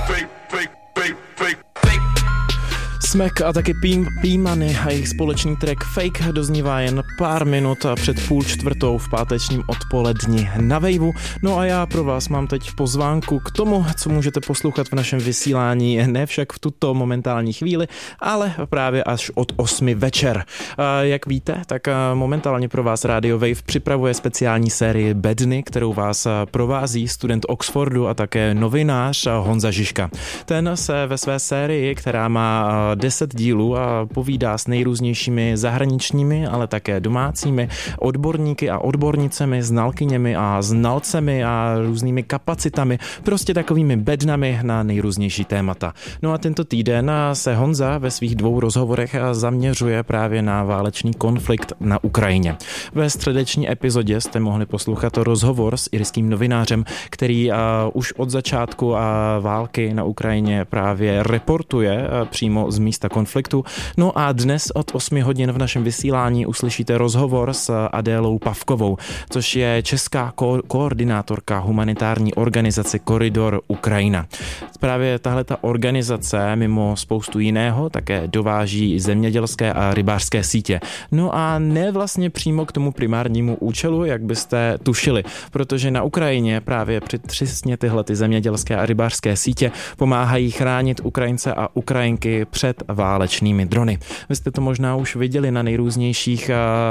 Smek a taky P-Money a jejich společný track Fake doznívá jen pár minut před 3:30 v pátečním odpoledni na Waveu. No a já pro vás mám teď pozvánku k tomu, co můžete poslouchat v našem vysílání, ne však v tuto momentální chvíli, ale právě až od 8 večer. Jak víte, tak momentálně pro vás Radio Wave připravuje speciální sérii Bedny, kterou vás provází student Oxfordu a také novinář Honza Žižka. Ten se ve své sérii, která má 10 dílů, a povídá s nejrůznějšími zahraničními, ale také domácími odborníky a odbornicemi, znalkyněmi a znalcemi a různými kapacitami, prostě takovými bednami na nejrůznější témata. No a tento týden se Honza ve svých 2 rozhovorech zaměřuje právě na válečný konflikt na Ukrajině. Ve středeční epizodě jste mohli poslouchat rozhovor s irským novinářem, který už od začátku války na Ukrajině právě reportuje přímo z místa konfliktu. No a dnes od 8 hodin v našem vysílání uslyšíte rozhovor s Adélou Pavkovou, což je česká koordinátorka humanitární organizace Koridor Ukrajina. Právě tahleta organizace mimo spoustu jiného také dováží zemědělské a rybářské sítě. No a ne vlastně přímo k tomu primárnímu účelu, jak byste tušili, protože na Ukrajině právě přesně tyhle zemědělské a rybářské sítě pomáhají chránit Ukrajince a Ukrajinky před válečnými drony. Vy jste to možná už viděli na nejrůznějších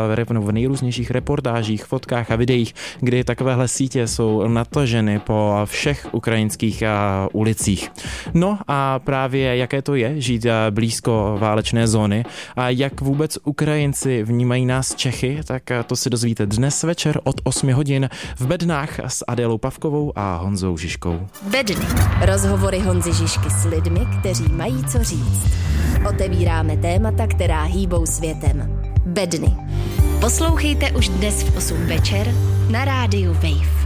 reportážích, fotkách a videích, kdy takovéhle sítě jsou nataženy po všech ukrajinských ulicích. No a právě jaké to je žít blízko válečné zóny a jak vůbec Ukrajinci vnímají nás Čechy, tak to si dozvíte dnes večer od 8 hodin v Bednách s Adélou Pavkovou a Honzou Žižkou. Bedny. Rozhovory Honzy Žižky s lidmi, kteří mají co říct. Otevíráme témata, která hýbou světem. Bedny. Poslouchejte už dnes v 8 večer na rádiu Wave.